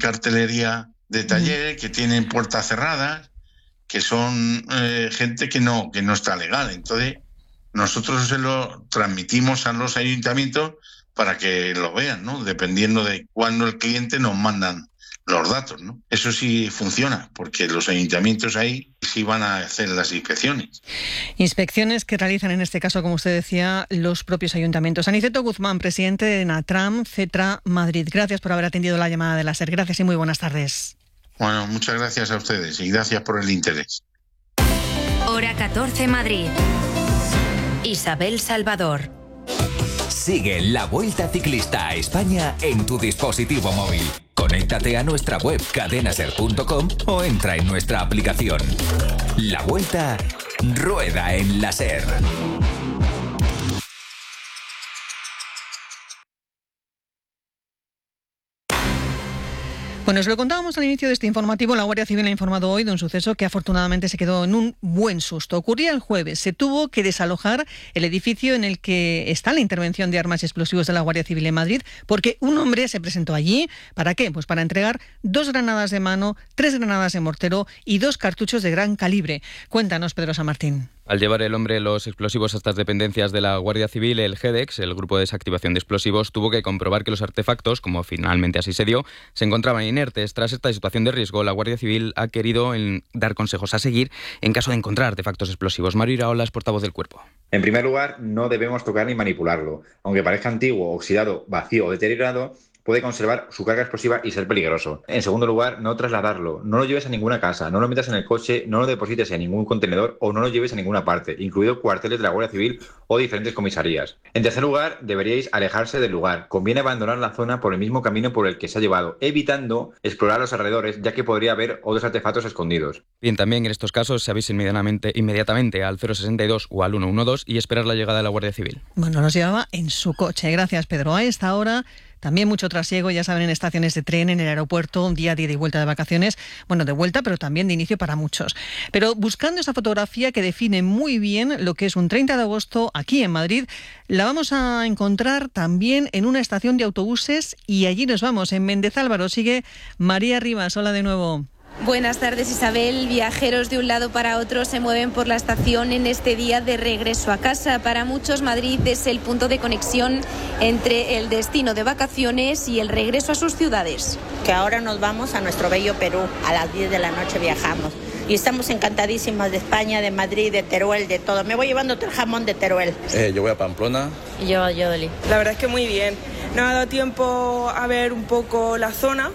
cartelería de talleres que tienen puertas cerradas, que son gente que no está legal. Entonces, nosotros se lo transmitimos a los ayuntamientos para que lo vean, ¿no? Dependiendo de cuándo el cliente nos mandan los datos, ¿no? Eso sí funciona, porque los ayuntamientos ahí sí van a hacer las inspecciones. Inspecciones que realizan, en este caso, como usted decía, los propios ayuntamientos. Aniceto Guzmán, presidente de Natram Cetra Madrid. Gracias por haber atendido la llamada de la SER. Gracias y muy buenas tardes. Bueno, muchas gracias a ustedes y gracias por el interés. Hora 14 Madrid. Isabel Salvador. Sigue la Vuelta Ciclista a España en tu dispositivo móvil. Conéctate a nuestra web cadenaser.com o entra en nuestra aplicación. La Vuelta rueda en la SER. Bueno, os lo contábamos al inicio de este informativo. La Guardia Civil ha informado hoy de un suceso que afortunadamente se quedó en un buen susto. Ocurría el jueves. Se tuvo que desalojar el edificio en el que está la intervención de armas y explosivos de la Guardia Civil en Madrid, porque un hombre se presentó allí. ¿Para qué? Pues para entregar 2 granadas de mano, 3 granadas de mortero y 2 cartuchos de gran calibre. Cuéntanos, Pedro San Martín. Al llevar el hombre los explosivos a estas dependencias de la Guardia Civil, el GEDEX, el Grupo de Desactivación de Explosivos, tuvo que comprobar que los artefactos, como finalmente así se dio, se encontraban inertes. Tras esta situación de riesgo, la Guardia Civil ha querido dar consejos a seguir en caso de encontrar artefactos explosivos. Mario Iraola es portavoz del Cuerpo. En primer lugar, no debemos tocar ni manipularlo. Aunque parezca antiguo, oxidado, vacío o deteriorado, puede conservar su carga explosiva y ser peligroso. En segundo lugar, no trasladarlo. No lo lleves a ninguna casa, no lo metas en el coche, no lo deposites en ningún contenedor o no lo lleves a ninguna parte, incluido cuarteles de la Guardia Civil o diferentes comisarías. En tercer lugar, deberíais alejarse del lugar. Conviene abandonar la zona por el mismo camino por el que se ha llevado, evitando explorar los alrededores, ya que podría haber otros artefactos escondidos. Bien, también en estos casos se avisa inmediatamente al 062 o al 112 y esperar la llegada de la Guardia Civil. Bueno, los llevaba en su coche. Gracias, Pedro. A esta hora también mucho trasiego, ya saben, en estaciones de tren, en el aeropuerto, un día de ida y vuelta de vacaciones. Bueno, de vuelta, pero también de inicio para muchos. Pero buscando esa fotografía que define muy bien lo que es un 30 de agosto aquí en Madrid, la vamos a encontrar también en una estación de autobuses y allí nos vamos. En Méndez Álvaro sigue María Rivas. Hola de nuevo. Buenas tardes, Isabel. Viajeros de un lado para otro se mueven por la estación en este día de regreso a casa. Para muchos, Madrid es el punto de conexión entre el destino de vacaciones y el regreso a sus ciudades. Que ahora nos vamos a nuestro bello Perú. A las 10 de la noche viajamos. Y estamos encantadísimas de España, de Madrid, de Teruel, de todo. Me voy llevando todo el jamón de Teruel. Yo voy a Pamplona. Y yo a Valladolid. La verdad es que muy bien. No ha dado tiempo a ver un poco la zona.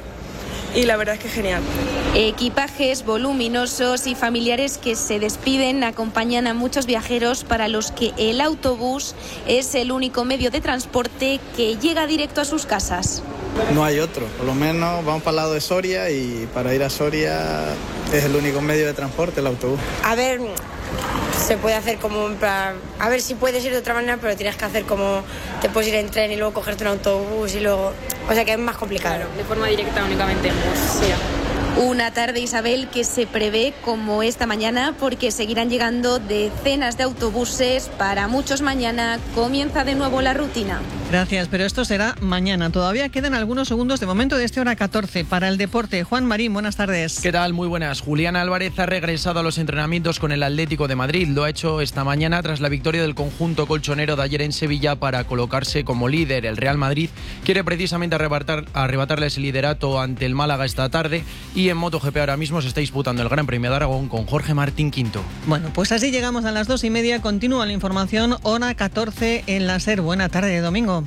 Y la verdad es que genial. Equipajes voluminosos y familiares que se despiden acompañan a muchos viajeros para los que el autobús es el único medio de transporte que llega directo a sus casas. No hay otro, por lo menos vamos para el lado de Soria y para ir a Soria es el único medio de transporte, el autobús. A ver, se puede hacer como en plan, a ver si puedes ir de otra manera, pero tienes que hacer como te puedes ir en tren y luego cogerte un autobús y luego, o sea que es más complicado. Claro, de forma directa únicamente en bus. Sí. Una tarde, Isabel, que se prevé como esta mañana porque seguirán llegando decenas de autobuses. Para muchos mañana comienza de nuevo la rutina. Gracias, pero esto será mañana. Todavía quedan algunos segundos de momento de este hora 14 para el deporte. Juan Marín, buenas tardes. ¿Qué tal? Muy buenas. Julián Álvarez ha regresado a los entrenamientos con el Atlético de Madrid. Lo ha hecho esta mañana tras la victoria del conjunto colchonero de ayer en Sevilla para colocarse como líder. El Real Madrid quiere precisamente arrebatarle ese liderato ante el Málaga esta tarde. Y en MotoGP ahora mismo se está disputando el Gran Premio de Aragón con Jorge Martín Quinto. Bueno, pues así llegamos a las 2:30. Continúa la información, hora 14 en la SER. Buena tarde de domingo.